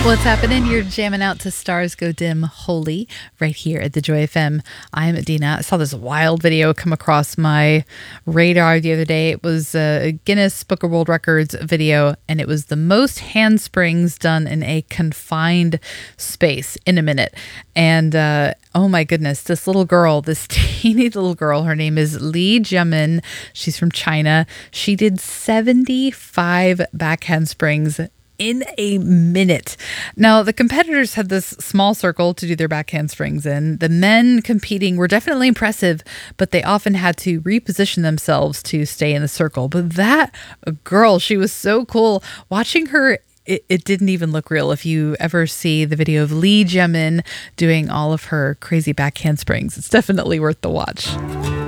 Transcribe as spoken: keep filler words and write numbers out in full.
What's happening? You're jamming out to Stars Go Dim Holy right here at the Joy F M. I'm Adina. I saw this wild video come across my radar the other day. It was a Guinness Book of World Records video, and it was the most handsprings done in a confined space in a minute. And uh, oh my goodness, this little girl, this teeny little girl, her name is Li Jiamin. She's from China. She did seventy-five back handsprings in a minute. Now, the competitors had this small circle to do their back handsprings in. The men competing were definitely impressive, but they often had to reposition themselves to stay in the circle. But that girl, she was so cool. Watching her, it, it didn't even look real. If you ever see the video of Li Jiamin doing all of her crazy back handsprings, it's definitely worth the watch.